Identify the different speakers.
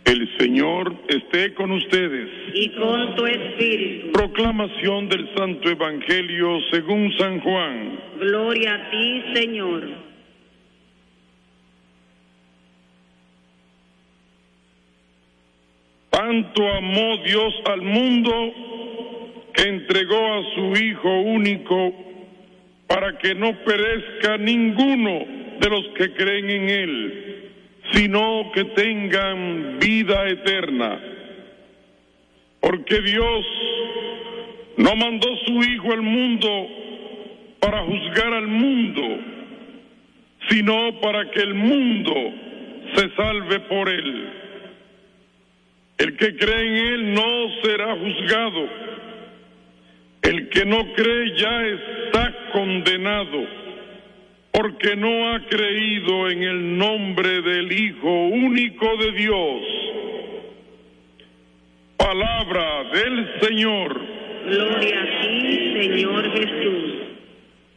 Speaker 1: El Señor esté con ustedes.
Speaker 2: Y con tu espíritu.
Speaker 1: Proclamación del Santo Evangelio según San Juan.
Speaker 2: Gloria a ti, Señor.
Speaker 1: Tanto amó Dios al mundo que entregó a su Hijo único para que no perezca ninguno de los que creen en Él, sino que tengan vida eterna. Porque Dios no mandó su Hijo al mundo para juzgar al mundo, sino para que el mundo se salve por Él. El que cree en Él no será juzgado. El que no cree ya está condenado, porque no ha creído en el nombre del Hijo único de Dios. Palabra del Señor.
Speaker 2: Gloria a ti, Señor Jesús.